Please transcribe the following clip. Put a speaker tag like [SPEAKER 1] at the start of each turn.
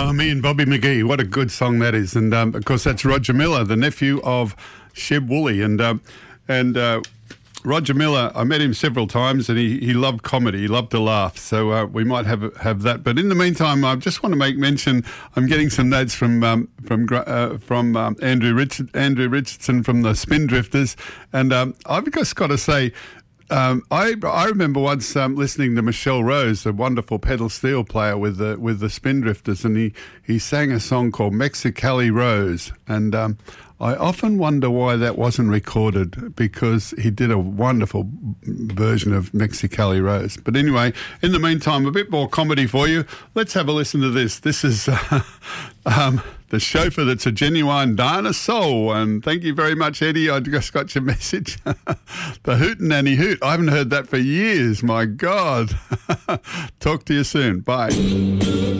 [SPEAKER 1] Me and Bobby McGee. What a good song that is. And, of course, that's Roger Miller, the nephew of Sheb Woolley. And Roger Miller, I met him several times, and he loved comedy. He loved to laugh. So we might have that. But in the meantime, I just want to make mention. I'm getting some notes from Andrew Richardson from the Spindrifters, and I've just got to say. I remember once listening to Michelle Rose, a wonderful pedal steel player with the Spindrifters, and he sang a song called Mexicali Rose, and I often wonder why that wasn't recorded, because he did a wonderful version of Mexicali Rose. But anyway, in the meantime, a bit more comedy for you. Let's have a listen to this. This is the chauffeur that's a genuine dinosaur. And thank you very much, Eddie. I just got your message. The Hootenanny Hoot. I haven't heard that for years. My God. Talk to you soon. Bye.